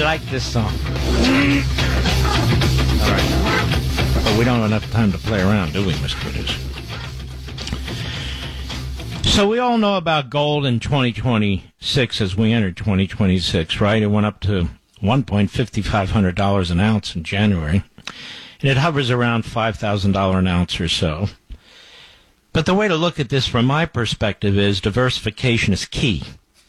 like this song. All right. But we don't have enough time to play around, do we, Mr. Producer? So we all know about gold in 2026 as we enter 2026, right? It went up to $1,500 an ounce in January, and it hovers around $5,000 an ounce or so. But the way to look at this from my perspective is diversification is key.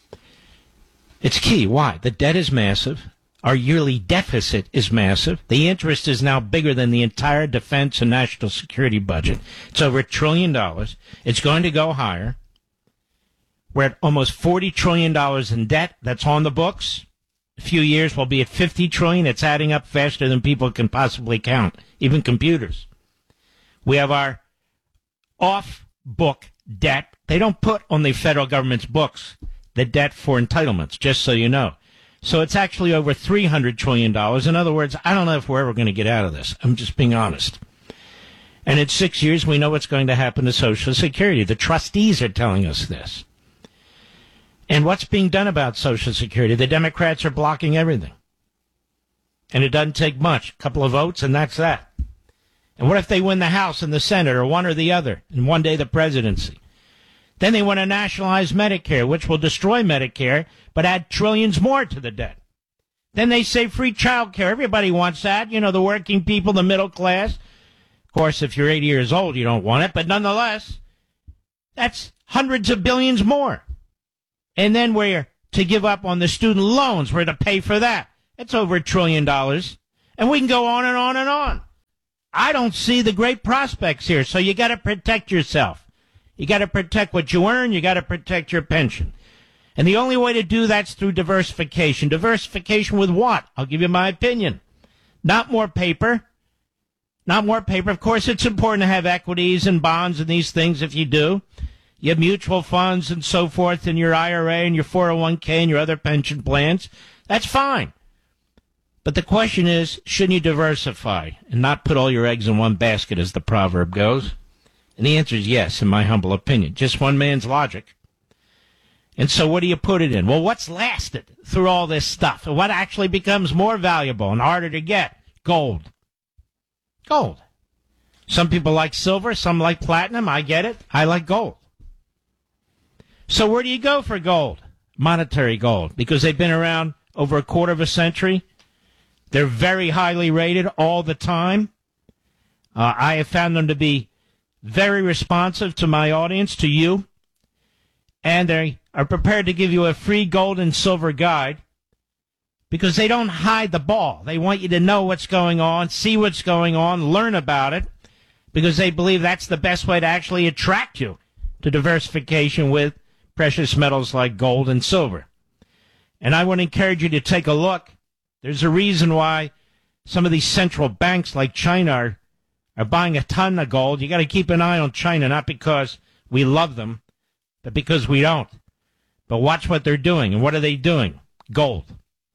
It's key. Why? The debt is massive. Our yearly deficit is massive. The interest is now bigger than the entire defense and national security budget. It's over $1 trillion. It's going to go higher. We're at almost $40 trillion in debt. That's on the books. A few years we'll be at $50 trillion. It's adding up faster than people can possibly count, even computers. We have our off-book debt. They don't put on the federal government's books the debt for entitlements, just so you know. So it's actually over $300 trillion. In other words, I don't know if we're ever going to get out of this. I'm just being honest. And in 6 years, we know what's going to happen to Social Security. The trustees are telling us this. And what's being done about Social Security? The Democrats are blocking everything. And it doesn't take much. A couple of votes, and that's that. And what if they win the House and the Senate, or one or the other, and one day the presidency? Then they want to nationalize Medicare, which will destroy Medicare, but add trillions more to the debt. Then they say free child care. Everybody wants that. You know, the working people, the middle class. Of course, if you're 80 years old, you don't want it. But nonetheless, that's hundreds of billions more. And then we're to give up on the student loans. We're to pay for that. It's over $1 trillion. And we can go on and on and on. I don't see the great prospects here. So you got to protect yourself. You got to protect what you earn. You got to protect your pension. And the only way to do that's through diversification. Diversification with what? I'll give you my opinion. Not more paper. Not more paper. Of course, it's important to have equities and bonds and these things if you do. You have mutual funds and so forth in your IRA and your 401k and your other pension plans. That's fine. But the question is, shouldn't you diversify and not put all your eggs in one basket, as the proverb goes? And the answer is yes, in my humble opinion. Just one man's logic. And so what do you put it in? Well, what's lasted through all this stuff? And what actually becomes more valuable and harder to get? Gold. Gold. Some people like silver, some like platinum. I get it. I like gold. So where do you go for gold? Monetary gold. Because they've been around over a quarter of a century. They're very highly rated all the time. I have found them to be very responsive to my audience, to you. And they are prepared to give you a free gold and silver guide because they don't hide the ball. They want you to know what's going on, see what's going on, learn about it, because they believe that's the best way to actually attract you to diversification with precious metals like gold and silver. And I would encourage you to take a look. There's a reason why some of these central banks like China are buying a ton of gold. You got to keep an eye on China, not because we love them, but because we don't. But watch what they're doing. And what are they doing? Gold.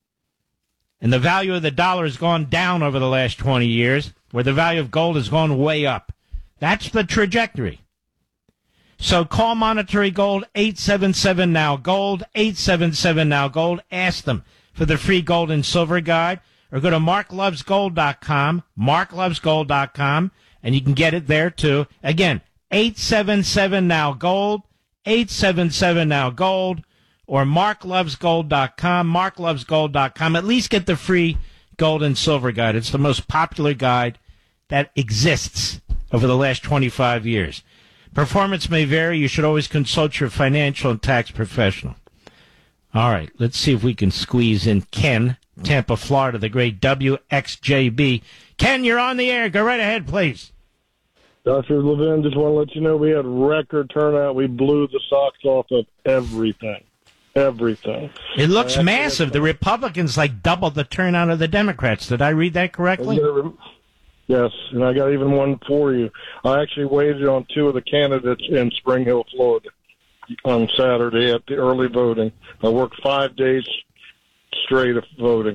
And the value of the dollar has gone down over the last 20 years, where the value of gold has gone way up. That's the trajectory. So call Monetary Gold, 877-NOW-GOLD, 877-NOW-GOLD. Ask them for the free gold and silver guide. Or go to marklovesgold.com, marklovesgold.com, and you can get it there, too. Again, 877-NOW-GOLD, 877-NOW-GOLD, or marklovesgold.com, marklovesgold.com. At least get the free gold and silver guide. It's the most popular guide that exists over the last 25 years. Performance may vary. You should always consult your financial and tax professional. All right, let's see if we can squeeze in Ken, Tampa, Florida, the great WXJB. Ken, you're on the air. Go right ahead, please. Dr. Levin, just want to let you know we had record turnout. We blew the socks off of everything. Everything. It looks massive. The Republicans like doubled the turnout of the Democrats. Did I read that correctly? Yes, and I got even one for you. I actually waited on two of the candidates in Spring Hill, Florida on Saturday at the early voting. I worked 5 days straight of voting.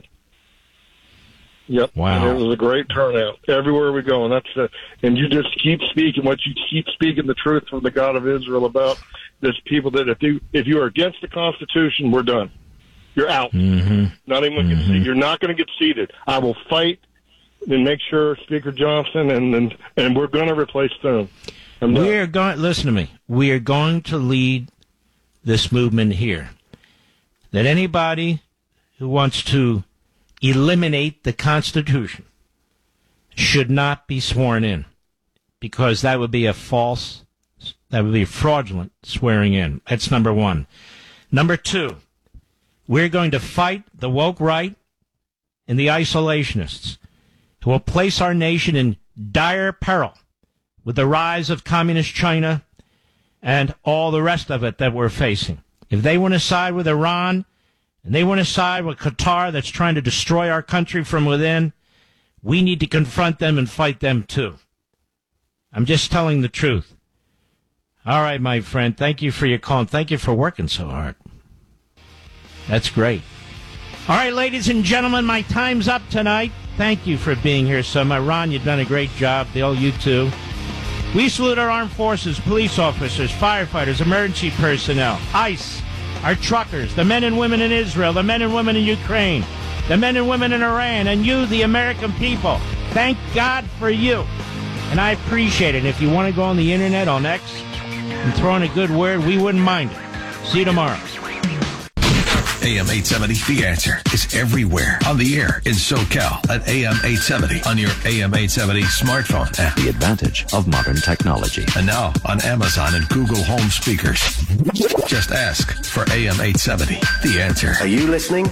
Yep. Wow. And it was a great turnout everywhere we go, and and you just keep speaking what you keep speaking the truth from the God of Israel about this people that if you are against the Constitution, we're done. You're out. Mm-hmm. Not even get seated. You're not going to get seated. I will fight and make sure Speaker Johnson and we're going to replace Thune. Listen to me. We are going to lead this movement here. That anybody who wants to eliminate the Constitution should not be sworn in, because that would be fraudulent swearing in. That's number one. Number two, we're going to fight the woke right and the isolationists who will place our nation in dire peril with the rise of communist China and all the rest of it that we're facing. If they want to side with Iran and they want to side with Qatar that's trying to destroy our country from within, we need to confront them and fight them too. I'm just telling the truth. All right, my friend, thank you for your call, and thank you for working so hard. That's great. All right, ladies and gentlemen, my time's up tonight. Thank you for being here so much. Ron, you've done a great job. Bill, you too. We salute our armed forces, police officers, firefighters, emergency personnel, ICE, our truckers, the men and women in Israel, the men and women in Ukraine, the men and women in Iran, and you, the American people. Thank God for you. And I appreciate it. If you want to go on the internet, on X, and throw in a good word, we wouldn't mind it. See you tomorrow. AM 870, The Answer, is everywhere on the air in SoCal at AM 870 on your AM 870 smartphone app. The advantage of modern technology. And now on Amazon and Google Home speakers. Just ask for AM 870, The Answer. Are you listening?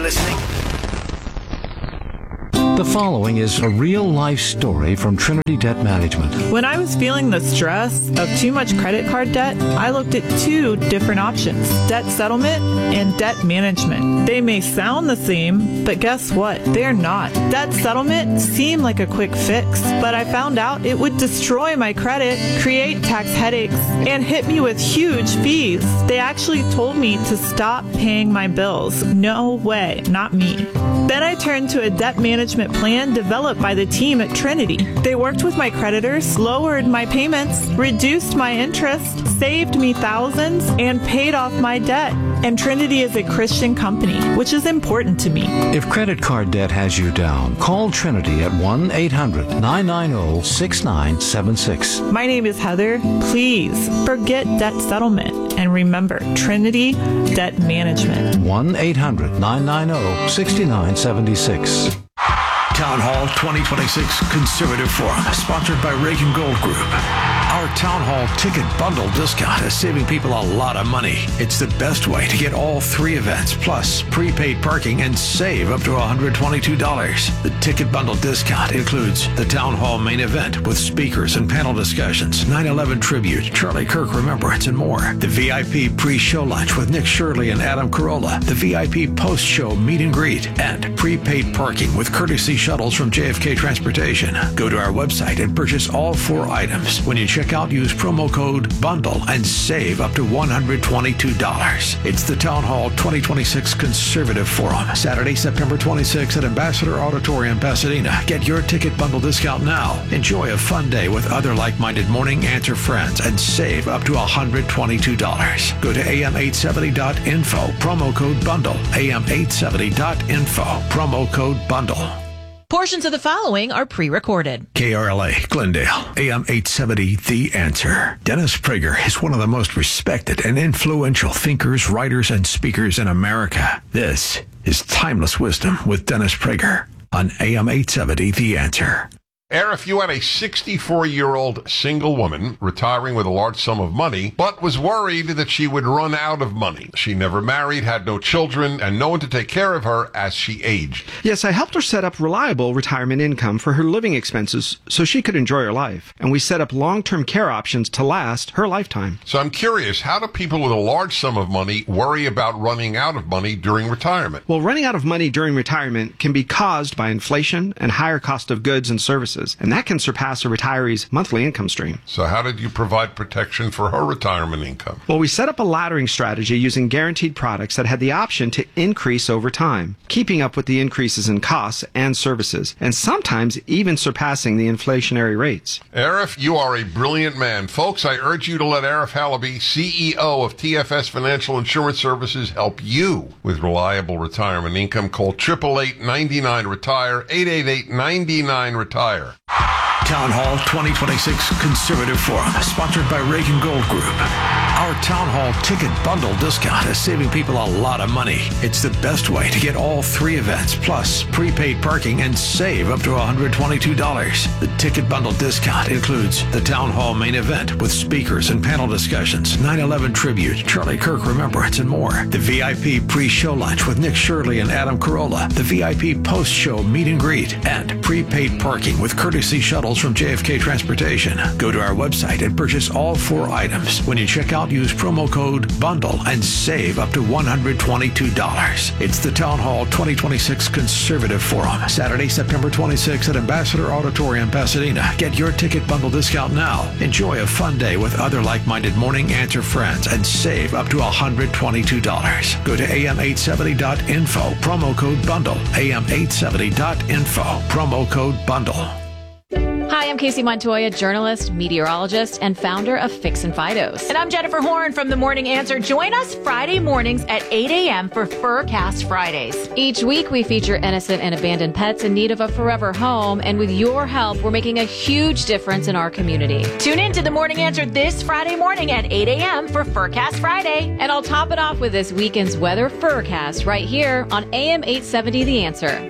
The following is a real-life story from Trinity Debt Management. When I was feeling the stress of too much credit card debt, I looked at two different options: debt settlement and debt management. They may sound the same, but guess what? They're not. Debt settlement seemed like a quick fix, but I found out it would destroy my credit, create tax headaches, and hit me with huge fees. They actually told me to stop paying my bills. No way, not me. Then I turned to a debt management plan developed by the team at Trinity. They worked with my creditors, lowered my payments, reduced my interest, saved me thousands, and paid off my debt. And Trinity is a Christian company, which is important to me. If credit card debt has you down, call Trinity at 1-800-990-6976. My name is Heather. Please forget debt settlement. And remember, Trinity Debt Management. 1-800-990-6976. Town Hall 2026 Conservative Forum, sponsored by Reagan Gold Group. Our Town Hall ticket bundle discount is saving people a lot of money. It's the best way to get all three events, plus prepaid parking, and save up to $122. The ticket bundle discount includes the Town Hall main event with speakers and panel discussions, 9/11 tribute, Charlie Kirk Remembrance, and more. The VIP pre-show lunch with Nick Shirley and Adam Carolla. The VIP post-show meet and greet, and prepaid parking with courtesy shuttles from JFK Transportation. Go to our website and purchase all four items. When you check out, use promo code BUNDLE and save up to $122. It's the Town Hall 2026 Conservative Forum, Saturday, September 26th at Ambassador Auditorium, Pasadena. Get your ticket bundle discount now. Enjoy a fun day with other like-minded Morning Answer friends and save up to $122. Go to am870.info, promo code BUNDLE, am870.info, promo code BUNDLE. Portions of the following are pre-recorded. KRLA, Glendale, AM 870, The Answer. Dennis Prager is one of the most respected and influential thinkers, writers, and speakers in America. This is Timeless Wisdom with Dennis Prager on AM 870, The Answer. Air, if you had a 64-year-old single woman retiring with a large sum of money, but was worried that she would run out of money. She never married, had no children, and no one to take care of her as she aged. Yes, I helped her set up reliable retirement income for her living expenses so she could enjoy her life. And we set up long-term care options to last her lifetime. So I'm curious, how do people with a large sum of money worry about running out of money during retirement? Well, running out of money during retirement can be caused by inflation and higher cost of goods and services. services, and that can surpass a retiree's monthly income stream. So how did you provide protection for her retirement income? Well, we set up a laddering strategy using guaranteed products that had the option to increase over time, keeping up with the increases in costs and services, and sometimes even surpassing the inflationary rates. Arif, you are a brilliant man. Folks, I urge you to let Arif Halaby, CEO of TFS Financial Insurance Services, help you with reliable retirement income. Call 888-99-RETIRE, 888-99-RETIRE. Town Hall 2026 Conservative Forum, sponsored by Reagan Gold Group. Our Town Hall ticket bundle discount is saving people a lot of money. It's the best way to get all three events, plus prepaid parking, and save up to $122. The ticket bundle discount includes the Town Hall main event with speakers and panel discussions, 9/11 tribute, Charlie Kirk Remembrance, and more. The VIP pre-show lunch with Nick Shirley and Adam Carolla. The VIP post-show meet and greet, and prepaid parking with courtesy shuttles from JFK Transportation. Go to our website and purchase all 4 items. When you check out, use promo code BUNDLE and save up to $122. It's the Town Hall 2026 Conservative Forum, Saturday, September 26th at Ambassador Auditorium, Pasadena. Get your ticket bundle discount now. Enjoy a fun day with other like-minded Morning Answer friends and save up to $122. Go to am870.info, promo code BUNDLE, am870.info, promo code BUNDLE. Hi, I'm Casey Montoya, journalist, meteorologist, and founder of Fix and Fidos. And I'm Jennifer Horn from The Morning Answer. Join us Friday mornings at 8 a.m. for Furcast Fridays. Each week, we feature innocent and abandoned pets in need of a forever home. And with your help, we're making a huge difference in our community. Tune in to The Morning Answer this Friday morning at 8 a.m. for Furcast Friday. And I'll top it off with this weekend's weather Furcast right here on AM 870 The Answer.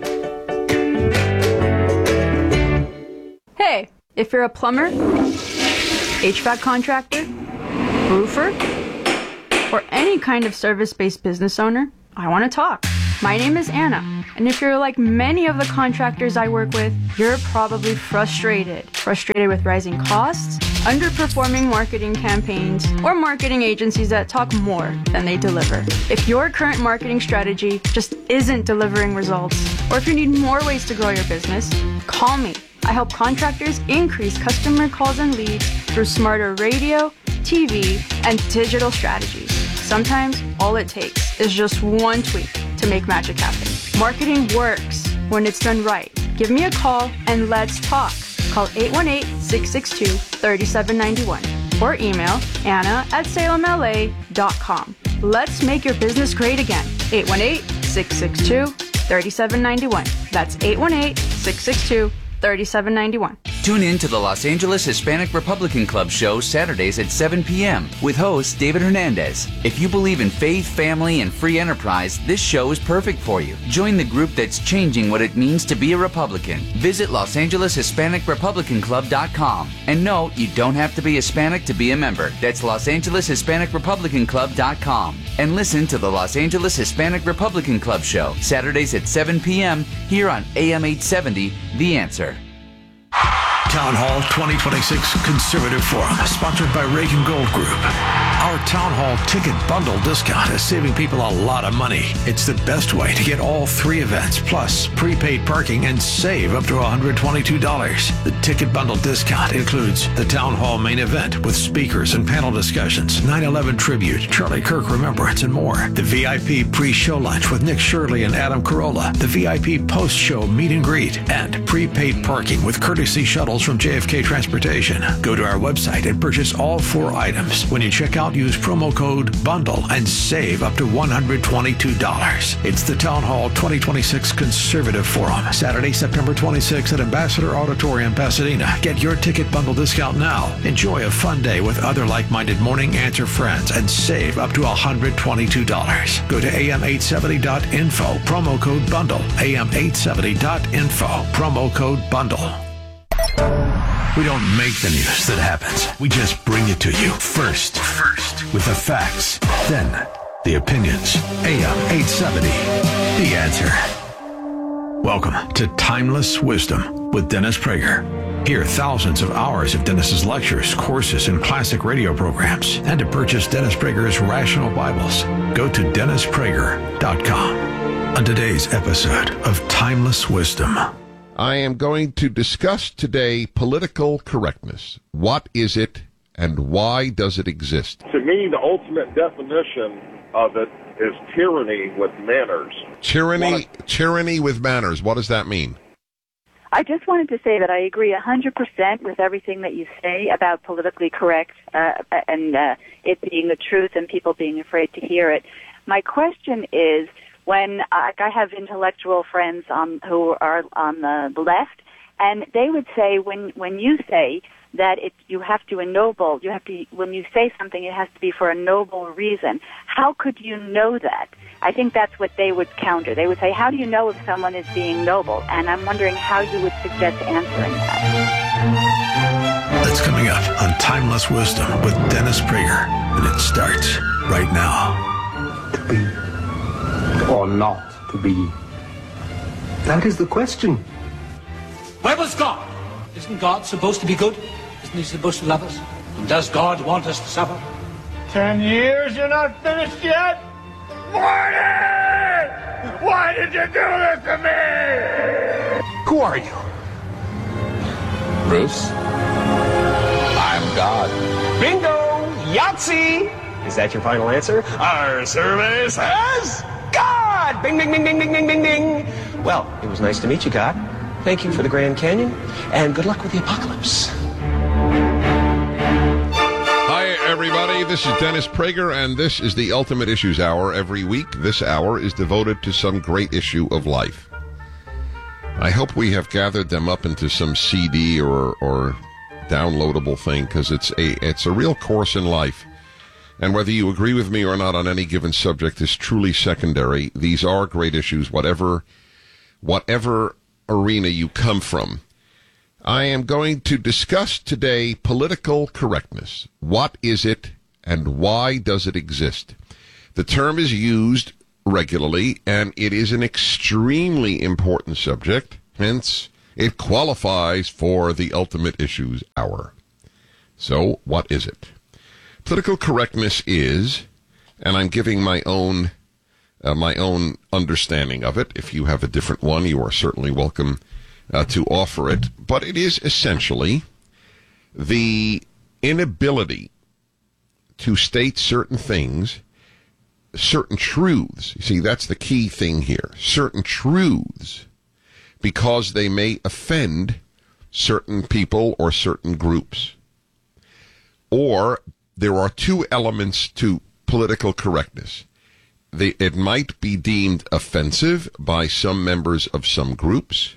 Hey, if you're a plumber, HVAC contractor, roofer, or any kind of service-based business owner, I want to talk. My name is Anna, and if you're like many of the contractors I work with, you're probably frustrated. Frustrated with rising costs, underperforming marketing campaigns, or marketing agencies that talk more than they deliver. If your current marketing strategy just isn't delivering results, or if you need more ways to grow your business, call me. I help contractors increase customer calls and leads through smarter radio, TV, and digital strategies. Sometimes all it takes is just one tweak to make magic happen. Marketing works when it's done right. Give me a call and let's talk. Call 818-662-3791 or email anna@salemla.com. Let's make your business great again. 818-662-3791. That's 818-662-3791. Tune in to the Los Angeles Hispanic Republican Club show Saturdays at 7 p.m. with host David Hernandez. If you believe in faith, family, and free enterprise, this show is perfect for you. Join the group that's changing what it means to be a Republican. Visit LosAngelesHispanicRepublicanClub.com. And no, you don't have to be Hispanic to be a member. That's LosAngelesHispanicRepublicanClub.com. And listen to the Los Angeles Hispanic Republican Club show Saturdays at 7 p.m. here on AM 870, The Answer. Town Hall 2026 Conservative Forum, sponsored by Reagan Gold Group. Our Town Hall ticket bundle discount is saving people a lot of money. It's the best way to get all 3 events, plus prepaid parking, and save up to $122. The ticket bundle discount includes the Town Hall main event with speakers and panel discussions, 9/11 tribute, Charlie Kirk Remembrance, and more. The VIP pre-show lunch with Nick Shirley and Adam Carolla. The VIP post-show meet and greet, and prepaid parking with courtesy shuttles from JFK Transportation. Go to our website and purchase all 4 items. When you check out, use promo code BUNDLE and save up to $122. It's the Town Hall 2026 Conservative Forum, Saturday, September 26th at Ambassador Auditorium, Pasadena. Get your ticket bundle discount now. Enjoy a fun day with other like-minded Morning Answer friends and save up to $122. Go to am870.info, promo code BUNDLE, am870.info, promo code BUNDLE. We don't make the news that happens. We just bring it to you first with the facts, then the opinions. AM 870, The Answer. Welcome to Timeless Wisdom with Dennis Prager. Hear thousands of hours of Dennis's lectures, courses, and classic radio programs. And to purchase Dennis Prager's Rational Bibles, go to DennisPrager.com. On today's episode of Timeless Wisdom, I am going to discuss today political correctness. What is it, and why does it exist? To me, the ultimate definition of it is tyranny with manners. Tyranny with manners. What does that mean? I just wanted to say that I agree 100% with everything that you say about politically correct and it being the truth and people being afraid to hear it. My question is, when I have intellectual friends who are on the left, and they would say when you say that you have to ennoble, when you say something, it has to be for a noble reason. How could you know that? I think that's what they would counter. They would say, how do you know if someone is being noble? And I'm wondering how you would suggest answering that. That's coming up on Timeless Wisdom with Dennis Prager, and it starts right now. To be or not to be? That is the question. Where was God? Isn't God supposed to be good? Isn't he supposed to love us? And does God want us to suffer? 10 years, you're not finished yet? Morty! Why did you do this to me? Who are you? Bruce? I'm God. Bingo! Yahtzee! Is that your final answer? Our survey says God! Bing, bing, bing, bing, bing, bing, bing, bing. Well, it was nice to meet you, God. Thank you for the Grand Canyon, and good luck with the apocalypse. Hi, everybody. This is Dennis Prager, and this is the Ultimate Issues Hour. Every week, this hour is devoted to some great issue of life. I hope we have gathered them up into some CD or downloadable thing, because it's a real course in life. And whether you agree with me or not on any given subject is truly secondary. These are great issues, whatever arena you come from. I am going to discuss today political correctness. What is it, and why does it exist? The term is used regularly, and it is an extremely important subject. Hence, it qualifies for the Ultimate Issues Hour. So, what is it? Political correctness is, and I'm giving my own understanding of it. If you have a different one, you are certainly welcome to offer it. But it is essentially the inability to state certain things, certain truths. You see, that's the key thing here. Certain truths, because they may offend certain people or certain groups. Or there are two elements to political correctness. It might be deemed offensive by some members of some groups,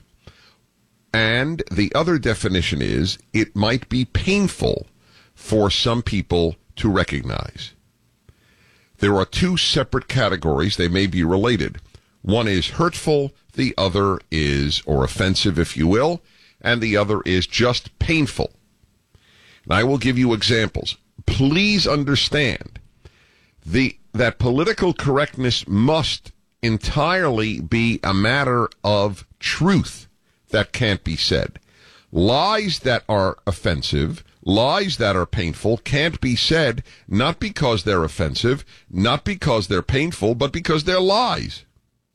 and the other definition is it might be painful for some people to recognize. There are two separate categories. They may be related. One is hurtful, the other is, or offensive, if you will, and the other is just painful. And I will give you examples. Please understand that political correctness must entirely be a matter of truth that can't be said. Lies that are offensive, lies that are painful can't be said, not because they're offensive, not because they're painful, but because they're lies.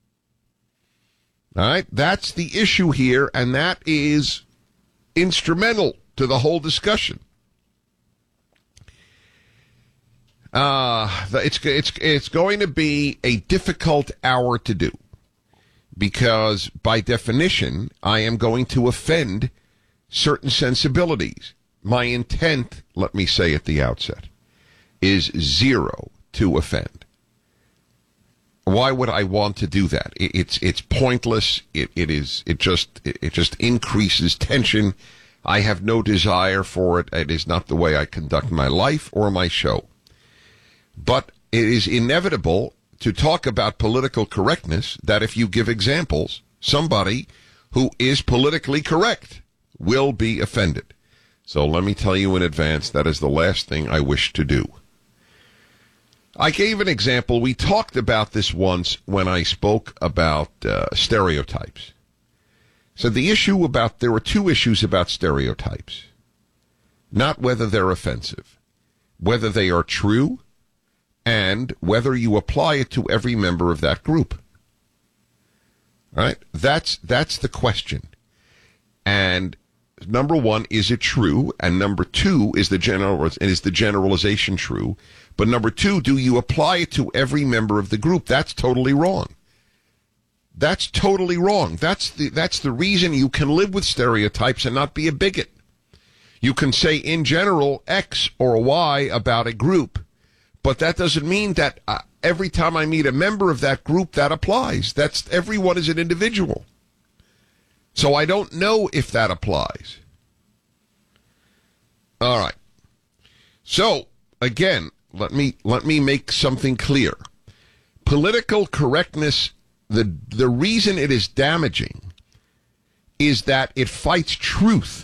All right? That's the issue here, and that is instrumental to the whole discussion. It's going to be a difficult hour to do, because by definition, I am going to offend certain sensibilities. My intent, let me say at the outset, is zero to offend. Why would I want to do that? It's pointless. It just increases tension. I have no desire for it. It is not the way I conduct my life or my show. But it is inevitable to talk about political correctness that if you give examples, somebody who is politically correct will be offended. So let me tell you in advance, that is the last thing I wish to do. I gave an example. We talked about this once when I spoke about stereotypes. So there were two issues about stereotypes. Not whether they're offensive, whether they are true, and whether you apply it to every member of that group. All right? That's the question. And number one, is it true? And number two, is the generalization true? But number two, do you apply it to every member of the group? That's totally wrong. That's totally wrong. That's the reason you can live with stereotypes and not be a bigot. You can say in general X or Y about a group, but that doesn't mean that every time I meet a member of that group that applies. Everyone is an individual. So I don't know if that applies. All right. So again, let me make something clear. Political correctness, the reason it is damaging is that it fights truth.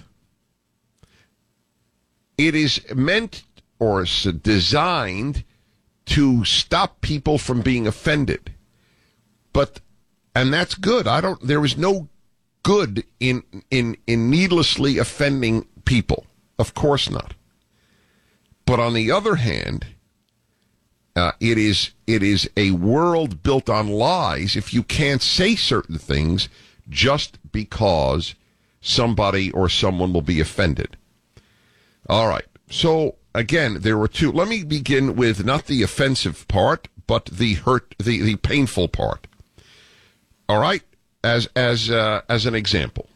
It is meant or is designed to stop people from being offended. And that's good. There is no good in needlessly offending people. Of course not. But on the other hand, it is a world built on lies if you can't say certain things just because somebody or someone will be offended. All right. So again, there were two. Let me begin with not the offensive part, but the painful part. All right. As an example,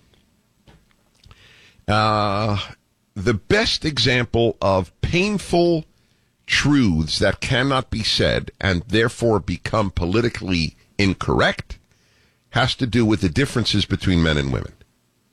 the best example of painful truths that cannot be said and therefore become politically incorrect has to do with the differences between men and women.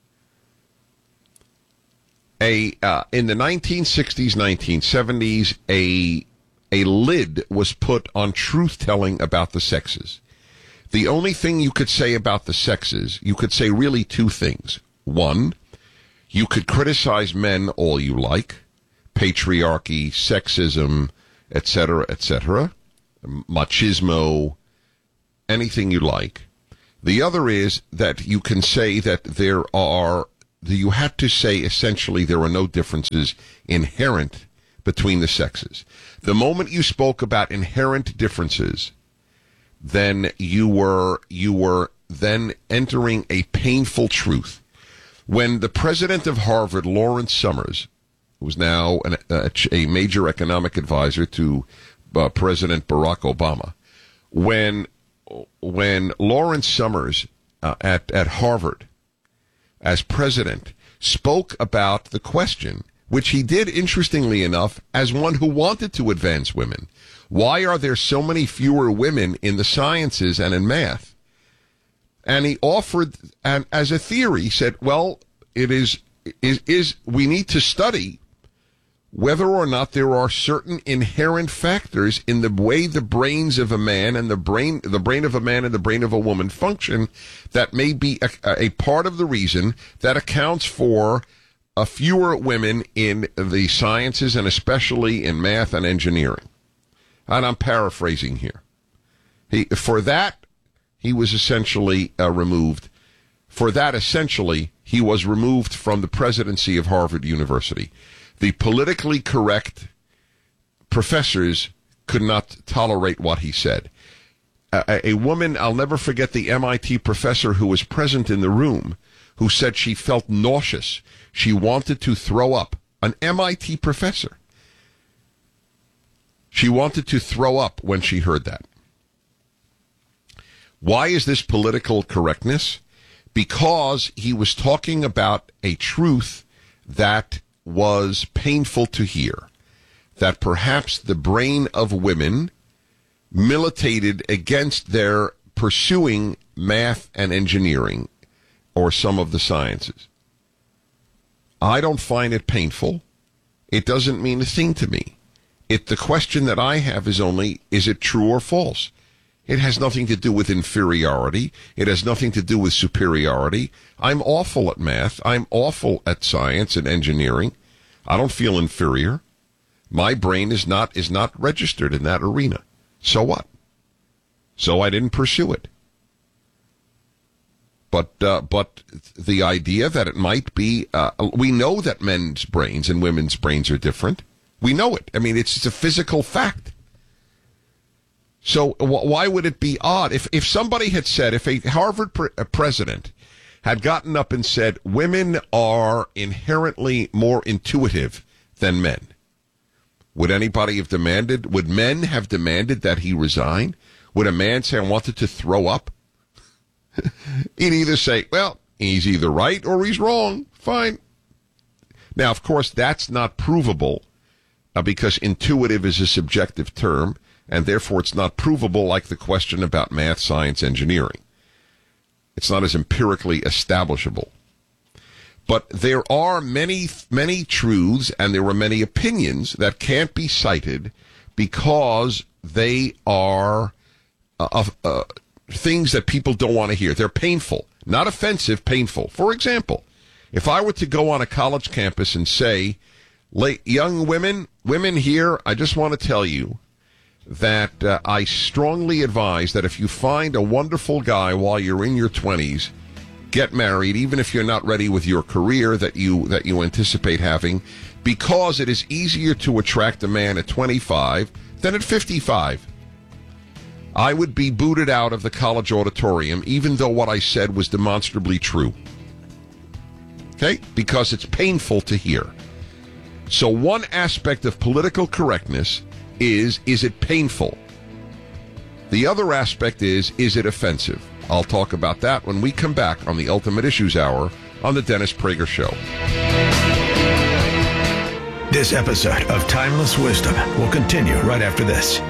In the 1960s, 1970s, a lid was put on truth-telling about the sexes. The only thing you could say about the sexes, you could say really two things. One, you could criticize men all you like, patriarchy, sexism, etc., machismo, anything you like. The other is that you can say that you had to say essentially there are no differences inherent between the sexes. The moment you spoke about inherent differences, then you were then entering a painful truth. When the president of Harvard, Lawrence Summers, who is now a major economic advisor to President Barack Obama, when Lawrence Summers at Harvard as president spoke about the question, which he did, interestingly enough, as one who wanted to advance women. Why are there so many fewer women in the sciences and in math? And he offered, and as a theory, said, well, it is we need to study whether or not there are certain inherent factors in the way the brains of a man and the brain of a man and the brain of a woman function that may be a part of the reason that accounts for fewer women in the sciences and especially in math and engineering. And I'm paraphrasing here. He was essentially removed. For that, essentially, he was removed from the presidency of Harvard University. The politically correct professors could not tolerate what he said. A woman, I'll never forget the MIT professor who was present in the room, who said she felt nauseous. She wanted to throw up. An MIT professor. She wanted to throw up when she heard that. Why is this political correctness? Because he was talking about a truth that was painful to hear, that perhaps the brain of women militated against their pursuing math and engineering or some of the sciences. I don't find it painful. It doesn't mean a thing to me. The question that I have is only, is it true or false? It has nothing to do with inferiority. It has nothing to do with superiority. I'm awful at math. I'm awful at science and engineering. I don't feel inferior. My brain is not registered in that arena. So what? So I didn't pursue it. But the idea that it might be, we know that men's brains and women's brains are different. We know it. I mean, it's a physical fact. So why would it be odd if somebody had said, if a Harvard president had gotten up and said women are inherently more intuitive than men, would anybody have demanded, would men have demanded that he resign? Would a man say, I wanted to throw up? He'd either say, well, he's either right or he's wrong. Fine. Now, of course, that's not provable because intuitive is a subjective term, and therefore it's not provable like the question about math, science, engineering. It's not as empirically establishable. But there are many, many truths and there are many opinions that can't be cited because they are things that people don't want to hear. They're painful, not offensive, painful. For example, if I were to go on a college campus and say, young women here, I just want to tell you that I strongly advise that if you find a wonderful guy while you're in your 20s, get married, even if you're not ready with your career that you anticipate having, because it is easier to attract a man at 25 than at 55. I would be booted out of the college auditorium, even though what I said was demonstrably true. Okay? Because it's painful to hear. So one aspect of political correctness is it painful? The other aspect is it offensive? I'll talk about that when we come back on the Ultimate Issues Hour on the Dennis Prager Show. This episode of Timeless Wisdom will continue right after this.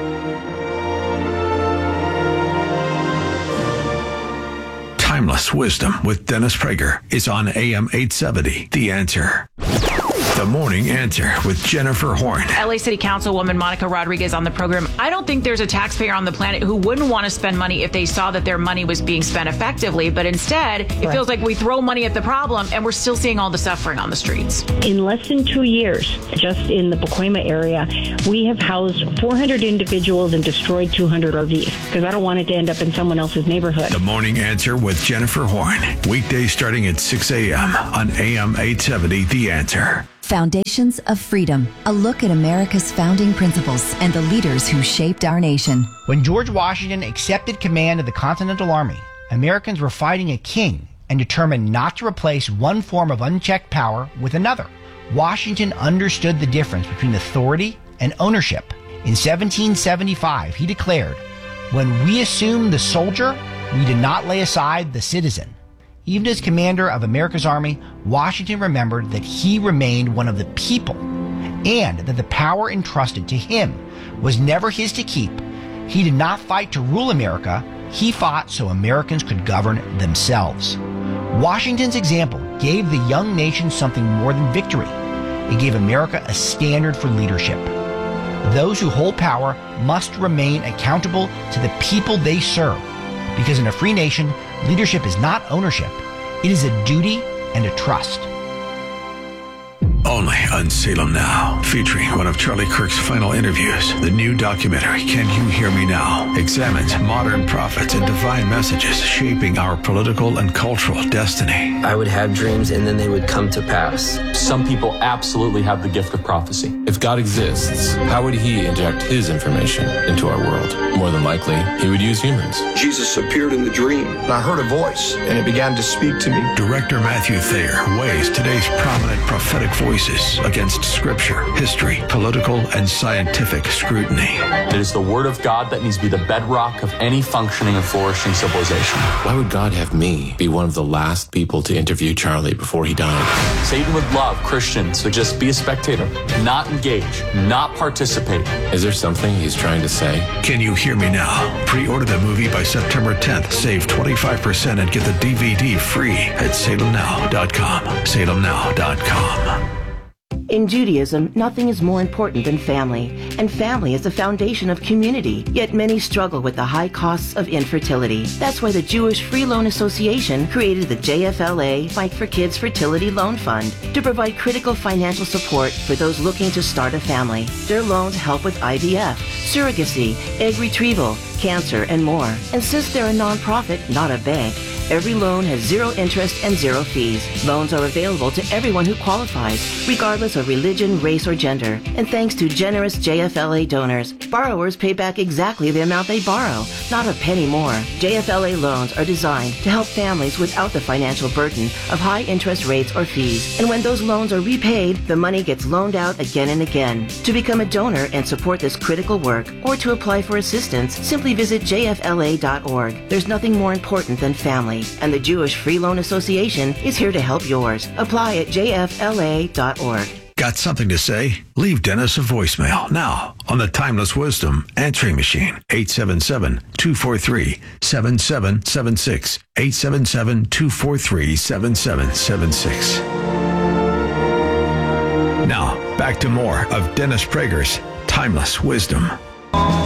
Timeless Wisdom with Dennis Prager is on AM 870, The Answer. The Morning Answer with Jennifer Horn. LA City Councilwoman Monica Rodriguez on the program. I don't think there's a taxpayer on the planet who wouldn't want to spend money if they saw that their money was being spent effectively. But instead, it feels like we throw money at the problem and we're still seeing all the suffering on the streets. In less than 2 years, just in the Pacoima area, we have housed 400 individuals and destroyed 200 RVs because I don't want it to end up in someone else's neighborhood. The Morning Answer with Jennifer Horn. Weekdays starting at 6 a.m. on AM 870, The Answer. Foundations of Freedom, a look at America's founding principles and the leaders who shaped our nation. When George Washington accepted command of the Continental Army, Americans were fighting a king and determined not to replace one form of unchecked power with another. Washington understood the difference between authority and ownership. In 1775, he declared, "When we assume the soldier, we did not lay aside the citizen." Even as commander of America's Army, Washington remembered that he remained one of the people and that the power entrusted to him was never his to keep. He did not fight to rule America. He fought so Americans could govern themselves. Washington's example gave the young nation something more than victory. It gave America a standard for leadership. Those who hold power must remain accountable to the people they serve, because in a free nation, leadership is not ownership. It is a duty and a trust. Only on Salem Now, featuring one of Charlie Kirk's final interviews. The new documentary, Can You Hear Me Now?, examines modern prophets and divine messages shaping our political and cultural destiny. I would have dreams and then they would come to pass. Some people absolutely have the gift of prophecy. If God exists, how would he inject his information into our world? More than likely, he would use humans. Jesus appeared in the dream, and I heard a voice, and it began to speak to me. Director Matthew Thayer weighs today's prominent prophetic voices against scripture, history, political, and scientific scrutiny. It is the word of God that needs to be the bedrock of any functioning and flourishing civilization. Why would God have me be one of the last people to interview Charlie before he died? Satan would love Christians to just be a spectator, not engage, not participate. Is there something he's trying to say? Can You Hear Me Now? Pre-order the movie by September 10th. Save 25% and get the DVD free at salemnow.com. salemnow.com. In Judaism, nothing is more important than family, and family is the foundation of community. Yet many struggle with the high costs of infertility. That's why the Jewish Free Loan Association created the JFLA Fight for Kids Fertility Loan Fund to provide critical financial support for those looking to start a family. Their loans help with IVF, surrogacy, egg retrieval, cancer, and more. And since they're a nonprofit, not a bank, Every loan has 0 interest and 0 fees. Loans are available to everyone who qualifies, regardless of religion, race, or gender. And thanks to generous JFLA donors, borrowers pay back exactly the amount they borrow, not a penny more. JFLA loans are designed to help families without the financial burden of high interest rates or fees. And when those loans are repaid, the money gets loaned out again and again. To become a donor and support this critical work, or to apply for assistance, simply visit jfla.org. There's nothing more important than family, and the Jewish Free Loan Association is here to help yours. Apply at jfla.org. Got something to say? Leave Dennis a voicemail now on the Timeless Wisdom answering machine. 877-243-7776. 877-243-7776. Now, back to more of Dennis Prager's Timeless Wisdom.